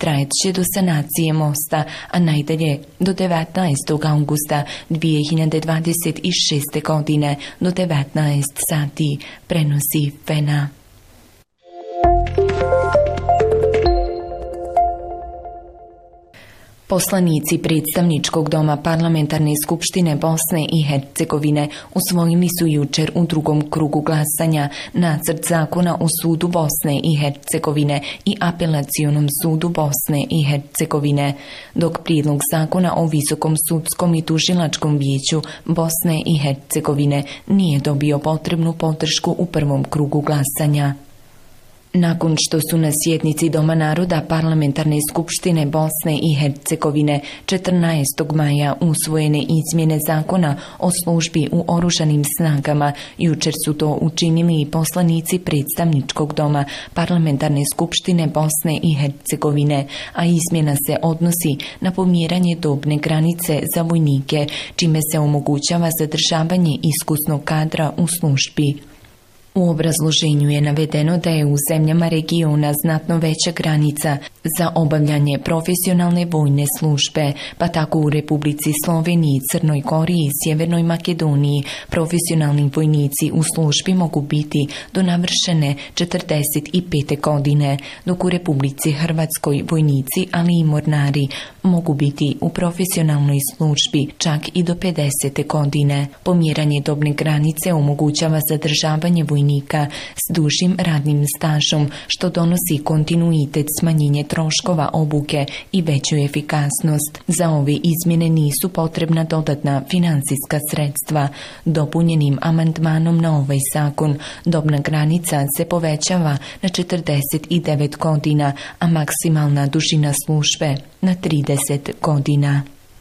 trajat će do sanacije mosta, a najdalje do 19. augusta 2026. godine do 19 sati, prenosi FENA. Poslanici predstavničkog doma Parlamentarne skupštine Bosne i Hercegovine usvojili su jučer u drugom krugu glasanja nacrt zakona o sudu Bosne i Hercegovine i apelacionom sudu Bosne i Hercegovine, dok prijedlog zakona o Visokom sudskom i tužilačkom vijeću Bosne i Hercegovine nije dobio potrebnu podršku u prvom krugu glasanja. Nakon što su na sjednici Doma naroda Parlamentarne skupštine Bosne i Hercegovine 14. maja usvojene izmjene zakona o službi u oružanim snagama, jučer su to učinili i poslanici predstavničkog doma Parlamentarne skupštine Bosne i Hercegovine, a izmjena se odnosi na pomjeranje dobne granice za vojnike, čime se omogućava zadržavanje iskusnog kadra u službi. U obrazloženju je navedeno da je u zemljama regiona znatno veća granica za obavljanje profesionalne vojne službe, pa tako u Republici Sloveniji, Crnoj Gori i Sjevernoj Makedoniji profesionalni vojnici u službi mogu biti do navršene 45. godine, dok u Republici Hrvatskoj vojnici, ali i mornari, mogu biti u profesionalnoj službi čak i do 50. godine. Pomjeranje dobne granice omogućava zadržavanje vojnika s dužim radnim stažom, što donosi kontinuitet, smanjenje troškova obuke i veću efikasnost. Za ove izmjene nisu potrebna dodatna financijska sredstva. Dopunjenim amandmanom na ovaj zakon dobna granica se povećava na 49 godina, a maksimalna dužina službe na 30 godina.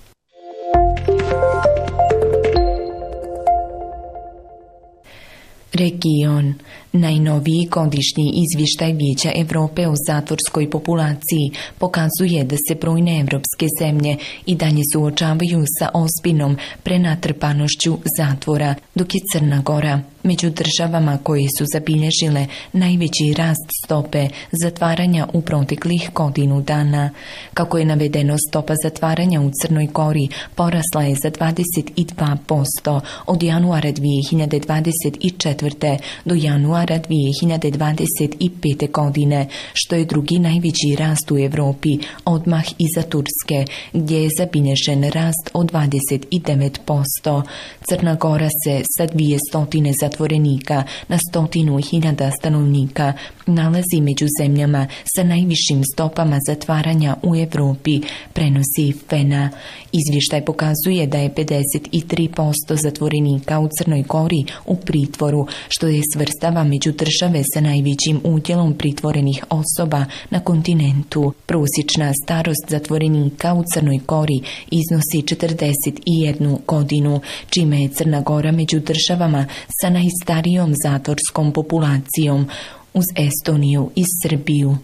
Region. Najnoviji godišnji izvještaj Vijeća Europe o zatvorskoj populaciji pokazuje da se brojne evropske zemlje i dalje suočavaju sa ozbiljnom prenatrpanošću zatvora, dok je Crna Gora među državama koje su zabilježile najveći rast stope zatvaranja u proteklih godinu dana. Kako je navedeno, stopa zatvaranja u Crnoj Gori porasla je za 22% od januara 2024. do januara 2025. godine, što je drugi najveći rast u Europi, odmah iza Turske, gdje je zabilježen rast od 29%. Crna Gora se sa 200 zatvorenika na 100.000 stanovnika nalazi među zemljama sa najvišim stopama zatvaranja u Europi, prenosi FENA. Izvještaj pokazuje da je 53% zatvorenika u Crnoj Gori u pritvoru, što je svrstava među države sa najvećim udjelom pritvorenih osoba na kontinentu. Prosječna starost zatvorenika u Crnoj Gori iznosi 41 godinu, čime je Crna Gora među državama sa najstarijom zatvorskom populacijom uz Estoniju i Srbiju.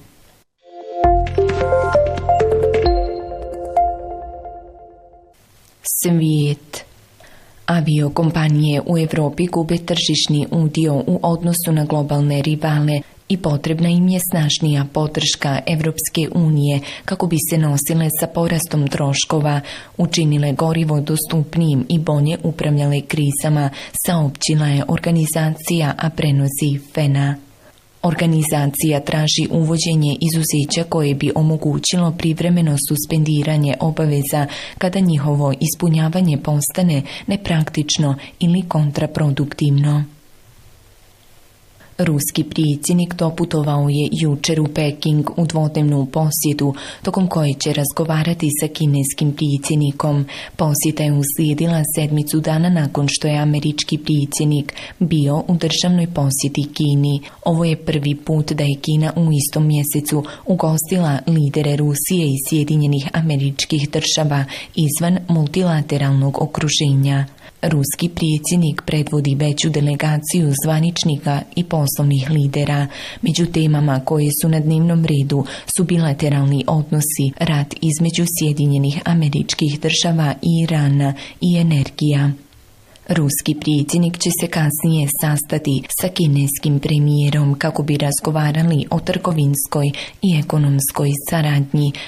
Svijet. Aviokompanije u Europi gube tržišni udio u odnosu na globalne rivale i potrebna im je snažnija podrška Evropske unije kako bi se nosile sa porastom troškova, učinile gorivo dostupnijim i bolje upravljale krizama, saopćila je organizacija, a prenosi FENA. Organizacija traži uvođenje izuzeća koje bi omogućilo privremeno suspendiranje obaveza kada njihovo ispunjavanje postane nepraktično ili kontraproduktivno. Ruski predsjednik doputovao je jučer u Peking u dvodnevnu posjetu, tokom koje će razgovarati sa kineskim predsjednikom. Posjeta je uslijedila sedmicu dana nakon što je američki predsjednik bio u državnoj posjeti Kini. Ovo je prvi put da je Kina u istom mjesecu ugostila lidere Rusije i Sjedinjenih Američkih Država izvan multilateralnog okruženja. Ruski predsjednik predvodi veću delegaciju zvaničnika i poslovnih lidera. Među temama koje su na dnevnom redu su bilateralni odnosi, rat između Sjedinjenih Američkih Država i Irana i energija. Ruski predsjednik će se kasnije sastati sa kineskim premijerom kako bi razgovarali o trgovinskoj i ekonomskoj saradnji,